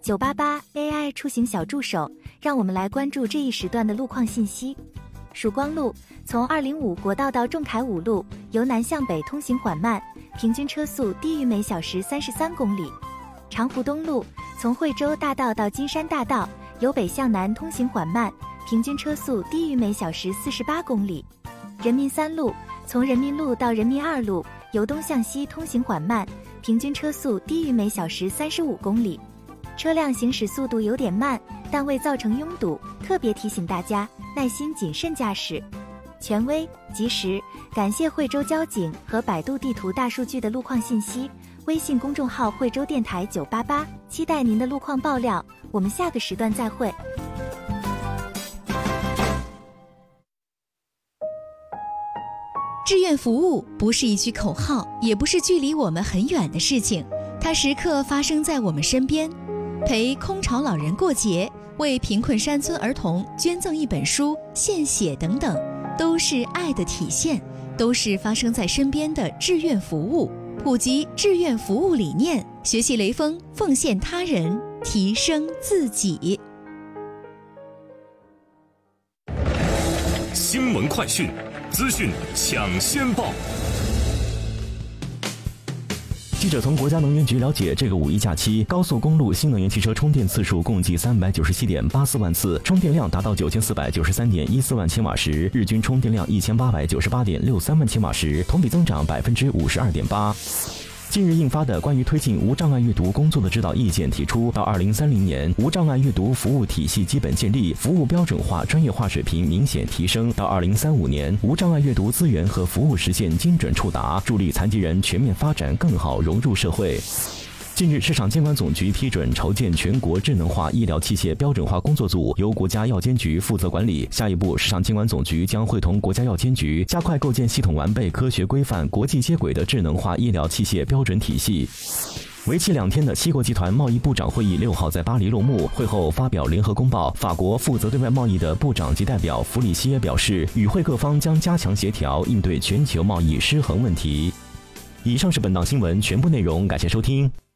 988 AI 出行小助手，让我们来关注这一时段的路况信息。曙光路从205国道到仲恺五路，由南向北通行缓慢，平均车速低于每小时33公里。长湖东路从惠州大道到金山大道，由北向南通行缓慢，平均车速低于每小时48公里。人民三路从人民路到人民二路，由东向西通行缓慢，平均车速低于每小时35公里。车辆行驶速度有点慢，但未造成拥堵，特别提醒大家耐心谨慎驾驶。权威及时，感谢惠州交警和百度地图大数据的路况信息。微信公众号惠州电台988，期待您的路况爆料，我们下个时段再会。 志愿服务不是一句口号，也不是距离我们很远的事情，它时刻发生在我们身边。陪空巢老人过节，为贫困山村儿童捐赠一本书、献血等等，都是爱的体现，都是发生在身边的志愿服务。普及志愿服务理念，学习雷锋，奉献他人，提升自己。 新闻快讯，资讯抢先报。 记者从国家能源局了解，这个五一假期，高速公路新能源汽车充电次数共计397.84万次，充电量达到9493.14万千瓦时，日均充电量1898.63万千瓦时，同比增长52.8%。近日印发的关于推进无障碍阅读工作的指导意见提出，到2030年，无障碍阅读服务体系基本建立，服务标准化、专业化水平明显提升；到2035年，无障碍阅读资源和服务实现精准触达，助力残疾人全面发展，更好融入社会。近日，市场监管总局批准筹建全国智能化医疗器械标准化工作组，由国家药监局负责管理。下一步，市场监管总局将会同国家药监局加快构建系统完备、科学规范、国际接轨的智能化医疗器械标准体系。为期2天的七国集团贸易部长会议6号在巴黎落幕，会后发表联合公报。法国负责对外贸易的部长级代表弗里希耶表示，与会各方将加强协调，应对全球贸易失衡问题。以上是本档新闻全部内容，感谢收听。